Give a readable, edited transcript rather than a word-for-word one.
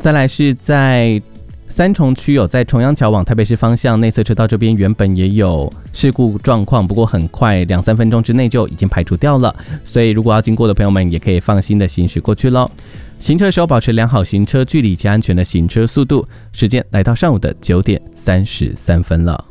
再来是在三重区在重阳桥往台北市方向内侧车道这边原本也有事故状况，不过很快2-3分钟之内就已经排除掉了，所以如果要经过的朋友们也可以放心的行驶过去咯。行车的时候保持良好行车距离及安全的行车速度。时间来到上午的9点33分了。